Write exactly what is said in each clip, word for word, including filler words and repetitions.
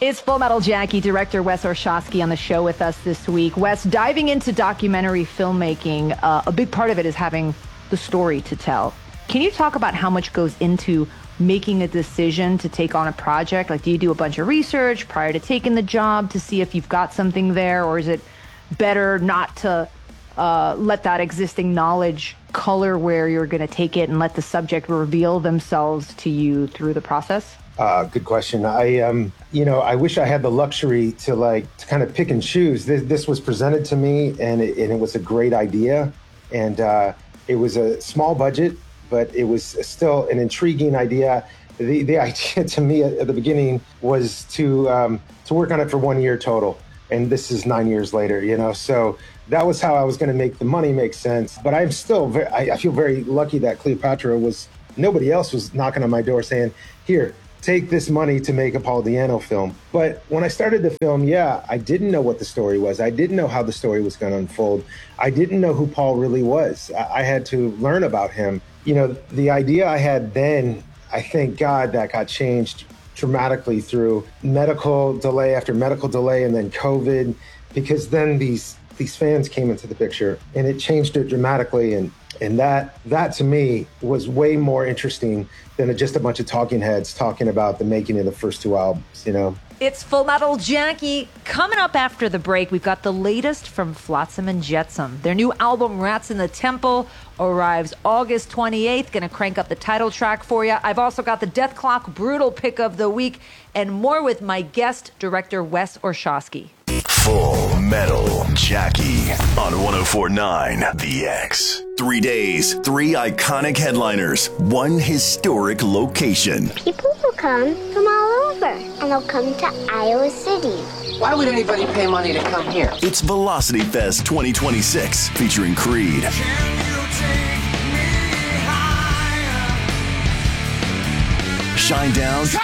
It's Full Metal Jackie, director Wes Orshowski on the show with us this week. Wes, diving into documentary filmmaking, uh, a big part of it is having the story to tell. Can you talk about how much goes into making a decision to take on a project? Like, do you do a bunch of research prior to taking the job to see if you've got something there, or is it better not to uh, let that existing knowledge color where you're going to take it and let the subject reveal themselves to you through the process? Uh, good question. I, um, you know, I wish I had the luxury to like to kind of pick and choose. This, this was presented to me, and it, and it was a great idea, and uh, it was a small budget, but it was still an intriguing idea. The the idea to me at, at the beginning was to um, to work on it for one year total, and this is nine years later. You know, so that was how I was going to make the money make sense. But I'm still, very, I, I feel very lucky that Cleopatra was. Nobody else was knocking on my door saying, "Here, take this money to make a Paul Di'Anno film." But when I started the film, yeah, I didn't know what the story was. I didn't know how the story was going to unfold. I didn't know who Paul really was. I, I had to learn about him. You know, the idea I had then, I thank God that got changed dramatically through medical delay after medical delay and then COVID, because then these these fans came into the picture and it changed it dramatically. And And that, that to me was way more interesting than just a bunch of talking heads talking about the making of the first two albums, you know? It's Full Metal Jackie. Coming up after the break, we've got the latest from Flotsam and Jetsam. Their new album, Rats in the Temple, arrives August twenty-eighth. Gonna crank up the title track for you. I've also got the Death Clock Brutal Pick of the Week and more with my guest, director Wes Orshowski. Full Metal Jackie on one oh four point nine The X. Three days, three iconic headliners, one historic location. People will come from all over, and they'll come to Iowa City. Why would anybody pay money to come here? It's Velocity Fest twenty twenty-six, featuring Creed, Shinedown,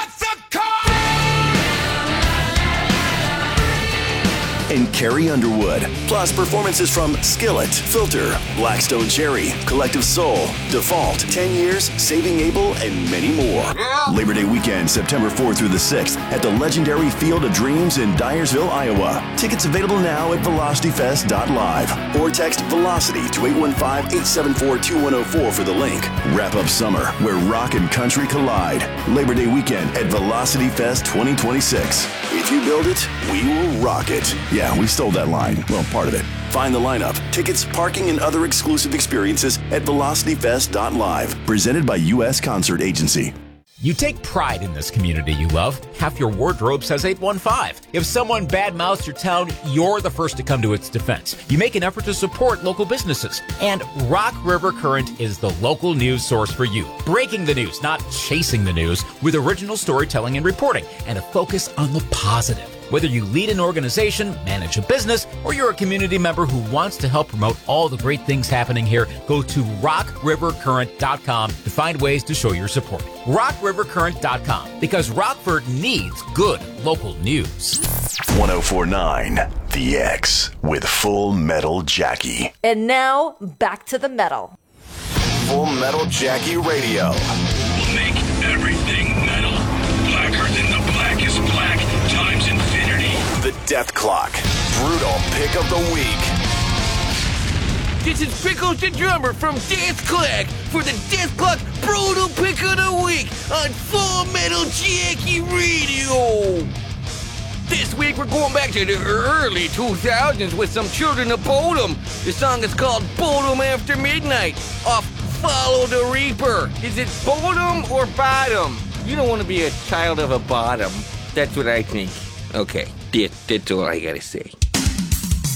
and Carrie Underwood. Plus performances from Skillet, Filter, Blackstone Cherry, Collective Soul, Default, ten years, Saving Abel, and many more. Yeah. Labor Day weekend, September fourth through the sixth at the legendary Field of Dreams in Dyersville, Iowa. Tickets available now at velocity fest dot live or text Velocity to eight one five, eight seven four, two one oh four for the link. Wrap up summer where rock and country collide. Labor Day weekend at Velocity Fest twenty twenty-six. If you build it, we will rock it. Yeah, we stole that line. Well, part of it. Find the lineup, tickets, parking, and other exclusive experiences at velocity fest dot live. Presented by U S Concert Agency. You take pride in this community you love. Half your wardrobe says eight one five. If someone badmouths your town, you're the first to come to its defense. You make an effort to support local businesses. And Rock River Current is the local news source for you. Breaking the news, not chasing the news, with original storytelling and reporting, and a focus on the positive. Whether you lead an organization, manage a business, or you're a community member who wants to help promote all the great things happening here, go to rock river current dot com to find ways to show your support. rock river current dot com, because Rockford needs good local news. one oh four point nine The X with Full Metal Jackie. And now, back to the metal. Full Metal Jackie Radio. We'll make everything metal. Blacker than the blackest black times infinity. The Death Clock. Brutal Pick of the Week. This is Pickles the Drummer from Death Clock for the Death Clock Brutal Pick of the Week on Full Metal Jackie Radio. This week we're going back to the early two thousands with some Children of Bodom. The song is called Bodom After Midnight off Follow the Reaper. Is it Bodom or Bottom? You don't want to be a child of a bottom. That's what I think. Okay, that, that's all I gotta say.